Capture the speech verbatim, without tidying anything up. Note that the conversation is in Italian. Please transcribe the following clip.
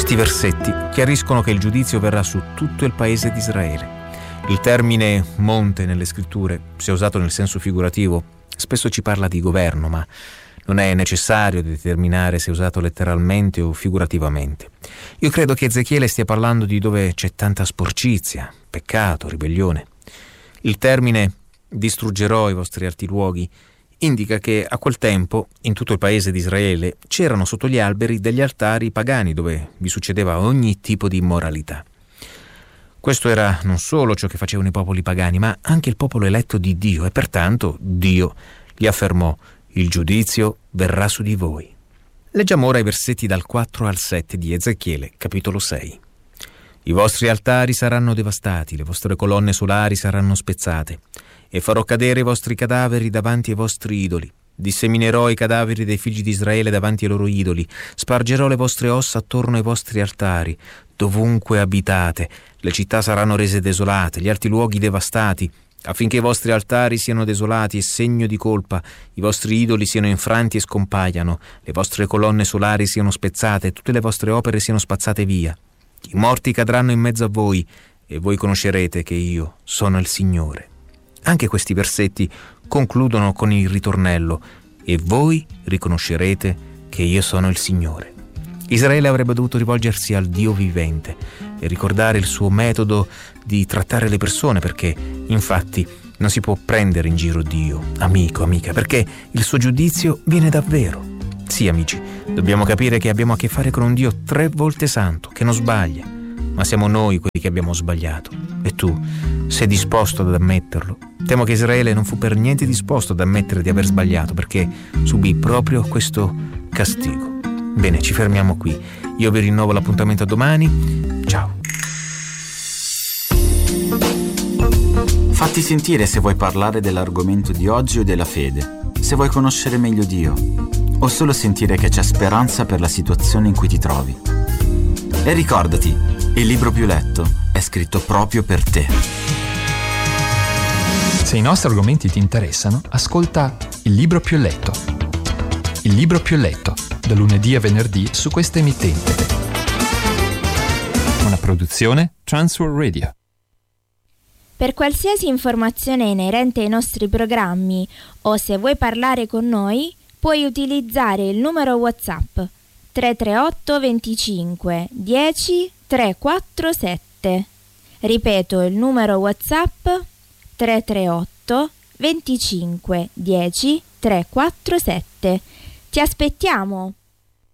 Questi versetti chiariscono che il giudizio verrà su tutto il paese di Israele. Il termine monte nelle scritture, se usato nel senso figurativo, spesso ci parla di governo, ma non è necessario determinare se è usato letteralmente o figurativamente. Io credo che Ezechiele stia parlando di dove c'è tanta sporcizia, peccato, ribellione. Il termine distruggerò i vostri alti luoghi indica che a quel tempo in tutto il paese di Israele c'erano sotto gli alberi degli altari pagani dove vi succedeva ogni tipo di immoralità. Questo era non solo ciò che facevano i popoli pagani, ma anche il popolo eletto di Dio, e pertanto Dio gli affermò: il giudizio verrà su di voi. Leggiamo ora i versetti dal quattro al sette di Ezechiele, capitolo sei. I vostri altari saranno devastati, le vostre colonne solari saranno spezzate, e farò cadere i vostri cadaveri davanti ai vostri idoli. Disseminerò i cadaveri dei figli di Israele davanti ai loro idoli, spargerò le vostre ossa attorno ai vostri altari, dovunque abitate. Le città saranno rese desolate, gli alti luoghi devastati, affinché i vostri altari siano desolati e segno di colpa, i vostri idoli siano infranti e scompaiano, le vostre colonne solari siano spezzate, tutte le vostre opere siano spazzate via. I morti cadranno in mezzo a voi, e voi conoscerete che io sono il Signore. Anche questi versetti concludono con il ritornello: e voi riconoscerete che io sono il Signore. Israele avrebbe dovuto rivolgersi al Dio vivente e ricordare il suo metodo di trattare le persone, perché infatti non si può prendere in giro Dio, amico, amica, perché il suo giudizio viene davvero. Sì, amici, dobbiamo capire che abbiamo a che fare con un Dio tre volte santo, che non sbaglia, ma siamo noi quelli che abbiamo sbagliato. E tu sei disposto ad ammetterlo? Temo che Israele non fu per niente disposto ad ammettere di aver sbagliato, perché subì proprio questo castigo. Bene, ci fermiamo qui. Io vi rinnovo l'appuntamento a domani. Ciao. Fatti sentire se vuoi parlare dell'argomento di oggi o della fede, se vuoi conoscere meglio Dio, o solo sentire che c'è speranza per la situazione in cui ti trovi. E ricordati, il libro più letto è scritto proprio per te. Se i nostri argomenti ti interessano, ascolta Il libro più letto. Il libro più letto, da lunedì a venerdì su questa emittente. Una produzione Transworld Radio. Per qualsiasi informazione inerente ai nostri programmi o se vuoi parlare con noi, puoi utilizzare il numero WhatsApp tre tre otto venticinque dieci trecentoquarantasette. Ripeto il numero WhatsApp tre tre otto venticinque dieci trecentoquarantasette. Ti aspettiamo!